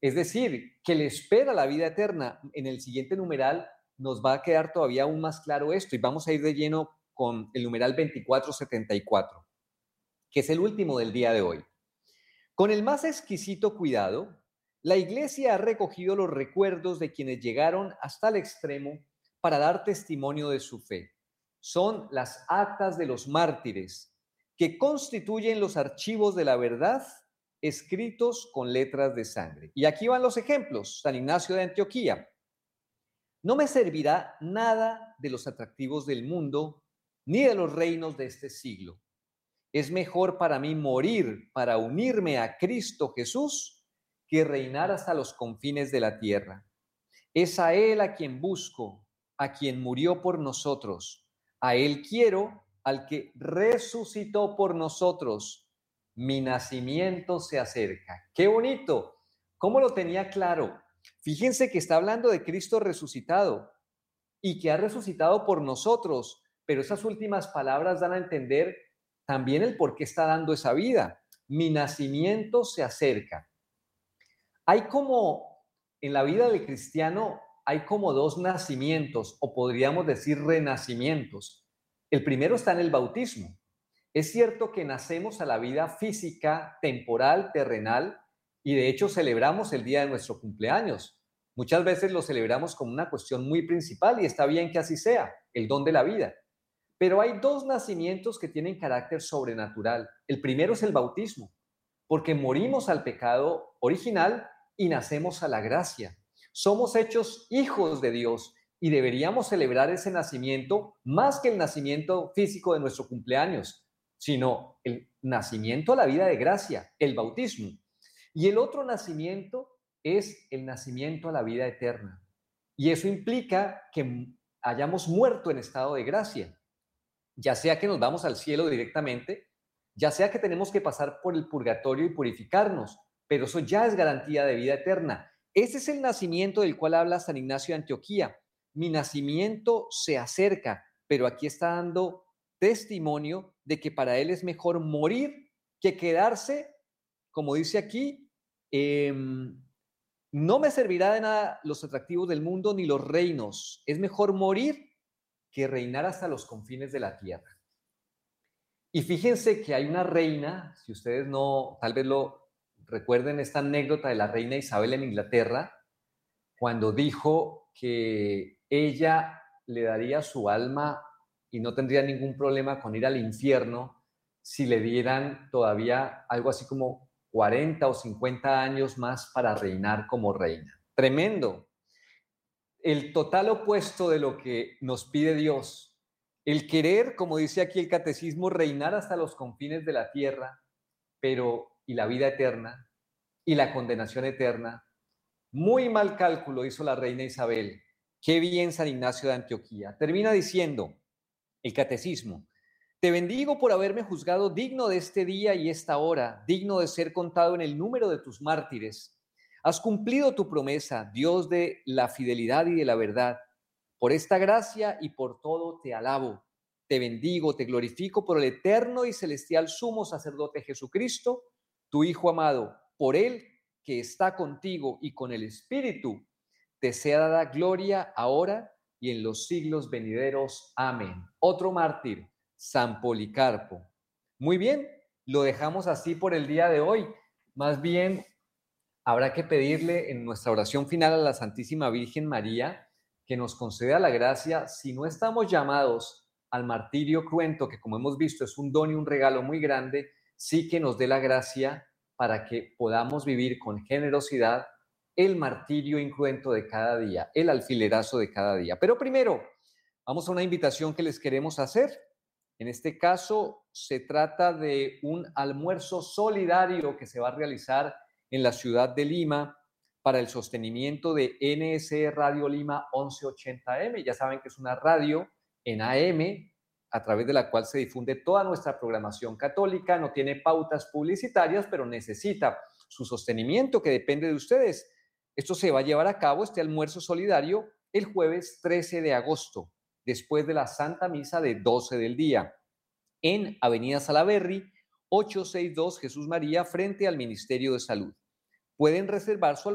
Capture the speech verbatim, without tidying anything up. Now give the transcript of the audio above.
Es decir, que le espera la vida eterna. En el siguiente numeral nos va a quedar todavía aún más claro esto y vamos a ir de lleno con el numeral veinticuatro setenta y cuatro, que es el último del día de hoy. Con el más exquisito cuidado, la Iglesia ha recogido los recuerdos de quienes llegaron hasta el extremo para dar testimonio de su fe. Son las actas de los mártires, que constituyen los archivos de la verdad escritos con letras de sangre. Y aquí van los ejemplos. San Ignacio de Antioquía. No me servirá nada de los atractivos del mundo, ni de los reinos de este siglo. Es mejor para mí morir para unirme a Cristo Jesús que reinar hasta los confines de la tierra. Es a Él a quien busco, a quien murió por nosotros. A Él quiero, al que resucitó por nosotros. Mi nacimiento se acerca. ¡Qué bonito! ¿Cómo lo tenía claro? Fíjense que está hablando de Cristo resucitado y que ha resucitado por nosotros, pero esas últimas palabras dan a entender también el por qué está dando esa vida. Mi nacimiento se acerca. Hay como, en la vida del cristiano, hay como dos nacimientos, o podríamos decir renacimientos. El primero está en el bautismo. Es cierto que nacemos a la vida física, temporal, terrenal, y de hecho celebramos el día de nuestro cumpleaños. Muchas veces lo celebramos como una cuestión muy principal y está bien que así sea, el don de la vida. Pero hay dos nacimientos que tienen carácter sobrenatural. El primero es el bautismo, porque morimos al pecado original y nacemos a la gracia. Somos hechos hijos de Dios y deberíamos celebrar ese nacimiento más que el nacimiento físico de nuestro cumpleaños, sino el nacimiento a la vida de gracia, el bautismo. Y el otro nacimiento es el nacimiento a la vida eterna. Y eso implica que hayamos muerto en estado de gracia, ya sea que nos vamos al cielo directamente, ya sea que tenemos que pasar por el purgatorio y purificarnos, pero eso ya es garantía de vida eterna. Ese es el nacimiento del cual habla San Ignacio de Antioquía. Mi nacimiento se acerca, pero aquí está dando testimonio de que para él es mejor morir que quedarse, como dice aquí, eh, no me servirá de nada los atractivos del mundo ni los reinos. Es mejor morir que reinar hasta los confines de la tierra. Y fíjense que hay una reina, si ustedes no, tal vez lo recuerden, esta anécdota de la reina Isabel en Inglaterra, cuando dijo que ella le daría su alma y no tendría ningún problema con ir al infierno si le dieran todavía algo así como cuarenta o cincuenta años más para reinar como reina. Tremendo. El total opuesto de lo que nos pide Dios. El querer, como dice aquí el catecismo, reinar hasta los confines de la tierra, pero y la vida eterna y la condenación eterna. Muy mal cálculo hizo la reina Isabel. Qué bien San Ignacio de Antioquía. Termina diciendo el catecismo: te bendigo por haberme juzgado digno de este día y esta hora, digno de ser contado en el número de tus mártires. Has cumplido tu promesa, Dios de la fidelidad y de la verdad. Por esta gracia y por todo te alabo. Te bendigo, te glorifico por el eterno y celestial sumo sacerdote Jesucristo, tu Hijo amado. Por él que está contigo y con el Espíritu, te sea dada gloria ahora y en los siglos venideros. Amén. Otro mártir, San Policarpo. Muy bien, lo dejamos así por el día de hoy. Más bien, habrá que pedirle en nuestra oración final a la Santísima Virgen María que nos conceda la gracia, si no estamos llamados al martirio cruento, que como hemos visto es un don y un regalo muy grande, sí que nos dé la gracia para que podamos vivir con generosidad el martirio incruento de cada día, el alfilerazo de cada día. Pero primero, vamos a una invitación que les queremos hacer. En este caso, se trata de un almuerzo solidario que se va a realizar en la ciudad de Lima para el sostenimiento de N S E Radio Lima once ochenta M. Ya saben que es una radio en A M a través de la cual se difunde toda nuestra programación católica. No tiene pautas publicitarias, pero necesita su sostenimiento, que depende de ustedes. Esto se va a llevar a cabo, este almuerzo solidario, el jueves trece de agosto, después de la Santa Misa de doce del día, en Avenida Salaberry, ochocientos sesenta y dos Jesús María, frente al Ministerio de Salud. Pueden reservar su